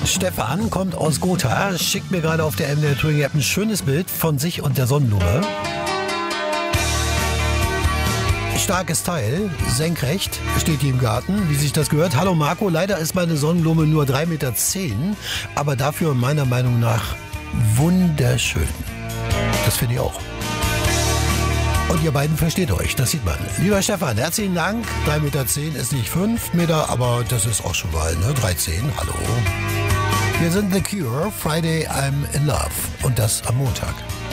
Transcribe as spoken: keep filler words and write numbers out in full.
Stefan kommt aus Gotha, schickt mir gerade auf der M D R Touring App ein schönes Bild von sich und der Sonnenblume. Starkes Teil, senkrecht, steht die im Garten, wie sich das gehört. Hallo Marco, leider ist meine Sonnenblume nur drei Meter zehn, aber dafür meiner Meinung nach wunderschön. Das finde ich auch. Und ihr beiden versteht euch, das sieht man. Lieber Stefan, herzlichen Dank. drei Meter zehn ist nicht fünf Meter, aber das ist auch schon mal, ne? dreizehn, hallo. Wir sind The Cure, Friday I'm in Love. Und das am Montag.